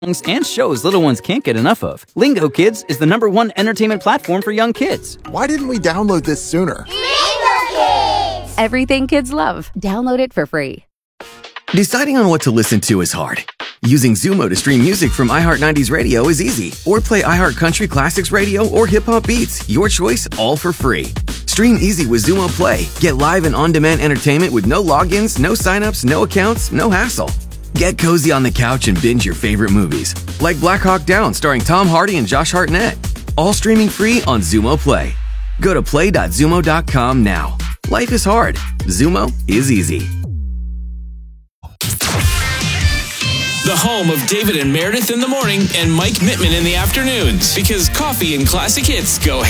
and shows little ones can't get enough of. Lingo Kids is the #1 entertainment platform for young kids. Why didn't we download this sooner? Lingo Kids! Everything kids love. Download it for free. Deciding on what to listen to is hard. Using Zumo to stream music from iHeart 90s Radio is easy. Or play iHeart Country Classics Radio or Hip Hop Beats. Your choice, all for free. Stream easy with Zumo Play. Get live and on-demand entertainment with no logins, no signups, no accounts, no hassle. Get cozy on the couch and binge your favorite movies, like Black Hawk Down starring Tom Hardy and Josh Hartnett. All streaming free on Zumo Play. Go to play.zumo.com now. Life is hard. Zumo is easy. The home of David and Meredith in the morning and Mike Mittman in the afternoons, because coffee and classic hits go hand